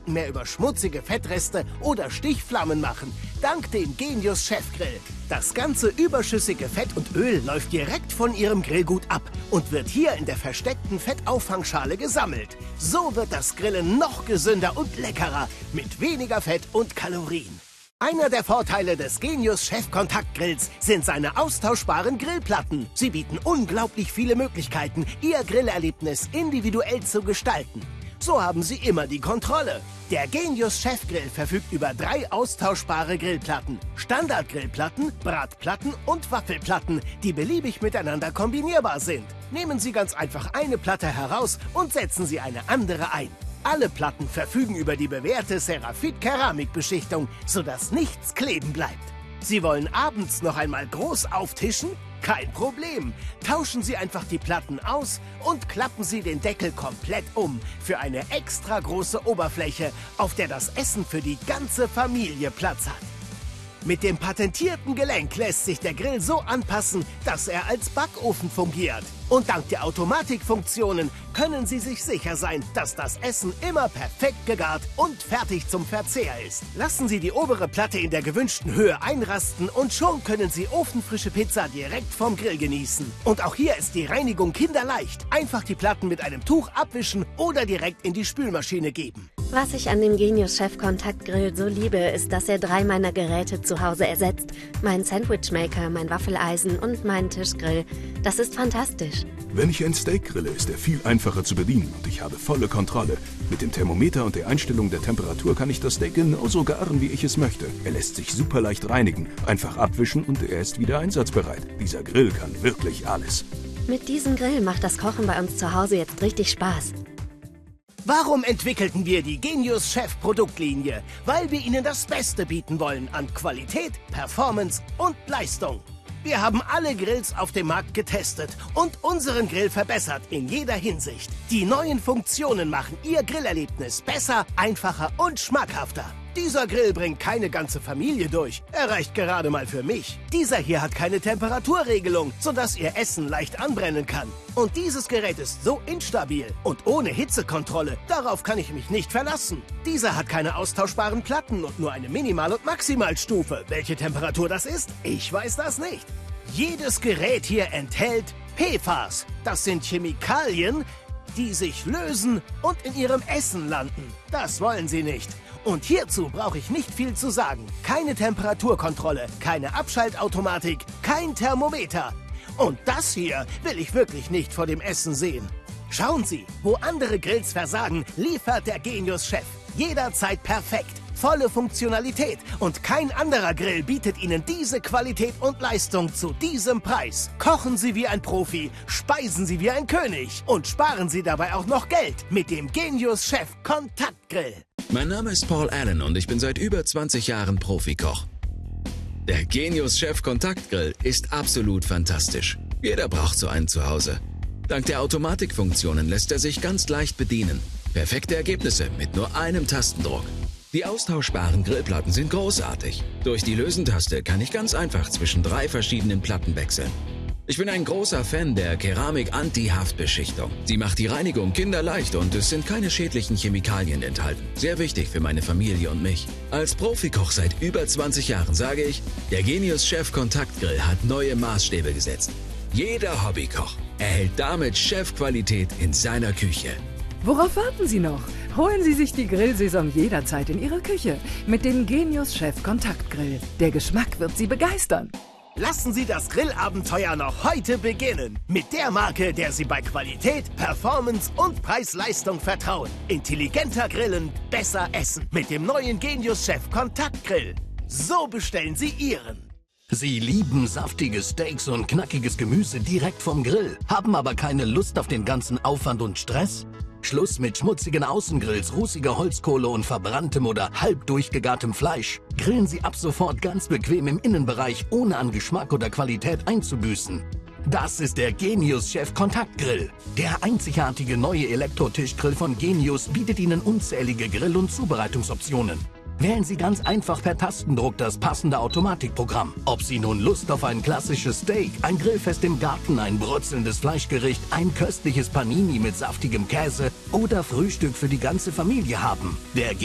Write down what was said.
Gedanken mehr über schmutzige Fettreste oder Stichflammen machen, dank dem Genius Chefgrill. Das ganze überschüssige Fett und Öl läuft direkt von Ihrem Grillgut ab und wird hier in der versteckten Fettauffangschale gesammelt. So wird das Grillen noch gesünder und leckerer, mit weniger Fett und Kalorien. Einer der Vorteile des Genius Chef Kontaktgrills sind seine austauschbaren Grillplatten. Sie bieten unglaublich viele Möglichkeiten, Ihr Grillerlebnis individuell zu gestalten. So haben Sie immer die Kontrolle. Der Genius Chef Grill verfügt über 3 austauschbare Grillplatten. Standardgrillplatten, Bratplatten und Waffelplatten, die beliebig miteinander kombinierbar sind. Nehmen Sie ganz einfach eine Platte heraus und setzen Sie eine andere ein. Alle Platten verfügen über die bewährte Seraphit-Keramikbeschichtung, sodass nichts kleben bleibt. Sie wollen abends noch einmal groß auftischen? Kein Problem. Tauschen Sie einfach die Platten aus und klappen Sie den Deckel komplett um für eine extra große Oberfläche, auf der das Essen für die ganze Familie Platz hat. Mit dem patentierten Gelenk lässt sich der Grill so anpassen, dass er als Backofen fungiert. Und dank der Automatikfunktionen können Sie sich sicher sein, dass das Essen immer perfekt gegart und fertig zum Verzehr ist. Lassen Sie die obere Platte in der gewünschten Höhe einrasten und schon können Sie ofenfrische Pizza direkt vom Grill genießen. Und auch hier ist die Reinigung kinderleicht. Einfach die Platten mit einem Tuch abwischen oder direkt in die Spülmaschine geben. Was ich an dem Genius Chef Kontaktgrill so liebe, ist, dass er 3 meiner Geräte zu Hause ersetzt. Mein Sandwichmaker, mein Waffeleisen und meinen Tischgrill. Das ist fantastisch. Wenn ich ein Steak grille, ist er viel einfacher zu bedienen und ich habe volle Kontrolle. Mit dem Thermometer und der Einstellung der Temperatur kann ich das Steak genauso garen, wie ich es möchte. Er lässt sich super leicht reinigen, einfach abwischen und er ist wieder einsatzbereit. Dieser Grill kann wirklich alles. Mit diesem Grill macht das Kochen bei uns zu Hause jetzt richtig Spaß. Warum entwickelten wir die Genius Chef Produktlinie? Weil wir Ihnen das Beste bieten wollen an Qualität, Performance und Leistung. Wir haben alle Grills auf dem Markt getestet und unseren Grill verbessert in jeder Hinsicht. Die neuen Funktionen machen Ihr Grillerlebnis besser, einfacher und schmackhafter. Dieser Grill bringt keine ganze Familie durch. Er reicht gerade mal für mich. Dieser hier hat keine Temperaturregelung, sodass Ihr Essen leicht anbrennen kann. Und dieses Gerät ist so instabil und ohne Hitzekontrolle. Darauf kann ich mich nicht verlassen. Dieser hat keine austauschbaren Platten und nur eine Minimal- und Maximalstufe. Welche Temperatur das ist? Ich weiß das nicht. Jedes Gerät hier enthält PFAS. Das sind Chemikalien, die sich lösen und in Ihrem Essen landen. Das wollen Sie nicht. Und hierzu brauche ich nicht viel zu sagen. Keine Temperaturkontrolle, keine Abschaltautomatik, kein Thermometer. Und das hier will ich wirklich nicht vor dem Essen sehen. Schauen Sie, wo andere Grills versagen, liefert der Genius Chef. Jederzeit perfekt, volle Funktionalität und kein anderer Grill bietet Ihnen diese Qualität und Leistung zu diesem Preis. Kochen Sie wie ein Profi, speisen Sie wie ein König und sparen Sie dabei auch noch Geld mit dem Genius Chef Kontaktgrill. Mein Name ist Paul Allen und ich bin seit über 20 Jahren Profikoch. Der Genius Chef Kontaktgrill ist absolut fantastisch. Jeder braucht so einen zu Hause. Dank der Automatikfunktionen lässt er sich ganz leicht bedienen. Perfekte Ergebnisse mit nur einem Tastendruck. Die austauschbaren Grillplatten sind großartig. Durch die Lösentaste kann ich ganz einfach zwischen 3 verschiedenen Platten wechseln. Ich bin ein großer Fan der Keramik-Anti-Haftbeschichtung. Sie macht die Reinigung kinderleicht und es sind keine schädlichen Chemikalien enthalten. Sehr wichtig für meine Familie und mich. Als Profikoch seit über 20 Jahren sage ich, der Genius Chef Kontaktgrill hat neue Maßstäbe gesetzt. Jeder Hobbykoch erhält damit Chefqualität in seiner Küche. Worauf warten Sie noch? Holen Sie sich die Grillsaison jederzeit in Ihre Küche mit dem Genius Chef Kontaktgrill. Der Geschmack wird Sie begeistern. Lassen Sie das Grillabenteuer noch heute beginnen. Mit der Marke, der Sie bei Qualität, Performance und Preis-Leistung vertrauen. Intelligenter grillen, besser essen. Mit dem neuen Genius Chef Kontaktgrill. So bestellen Sie Ihren. Sie lieben saftige Steaks und knackiges Gemüse direkt vom Grill, haben aber keine Lust auf den ganzen Aufwand und Stress? Schluss mit schmutzigen Außengrills, rußiger Holzkohle und verbranntem oder halb durchgegartem Fleisch. Grillen Sie ab sofort ganz bequem im Innenbereich, ohne an Geschmack oder Qualität einzubüßen. Das ist der Genius Chef Kontaktgrill. Der einzigartige neue Elektrotischgrill von Genius bietet Ihnen unzählige Grill- und Zubereitungsoptionen. Wählen Sie ganz einfach per Tastendruck das passende Automatikprogramm. Ob Sie nun Lust auf ein klassisches Steak, ein Grillfest im Garten, ein brutzelndes Fleischgericht, ein köstliches Panini mit saftigem Käse oder Frühstück für die ganze Familie haben. Der